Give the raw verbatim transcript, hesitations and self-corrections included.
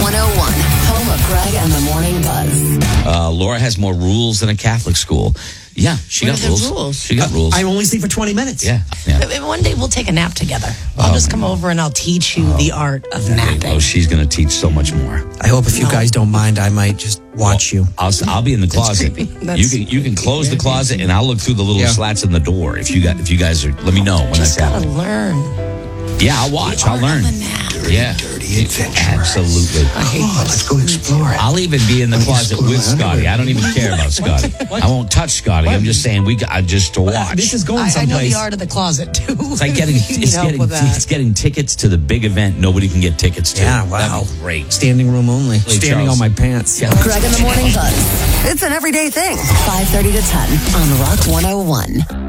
one oh one, home of Greg and the Morning Buzz. Uh, Laura has more rules than a Catholic school. Yeah, she What got are the rules. rules? She got rules. I only sleep for twenty minutes. Yeah, yeah. Maybe One day we'll take a nap together. I'll just come over and I'll teach you the art of napping. Oh, she's going to teach so much more. I hope if you guys don't mind, I might just watch you. I'll I'll be in the closet. creepy. You That's can you can close the closet and I'll look through the little Yeah. slats in the door. If you got if you guys are, let me know when just that's gotta happening. learn. Yeah, I'll watch. The I'll art learn. of a nap. Yeah, Dirty adventure. absolutely. Come on, let's go explore it. I'll even be in the Let me closet explore with my underwear. Scotty. I don't even care about Scotty. I won't touch Scotty. I'm just saying we got just to watch. This is going I, I know someplace. the art of the closet too. It's like getting You need it's help getting with that. it's getting tickets to the big event nobody can get tickets to. Yeah, wow. That'd be great. Standing room only. Standing Charles. on my pants. Yeah. Greg and the Morning Buzz. It's an everyday thing. five thirty to ten on Rock one oh one.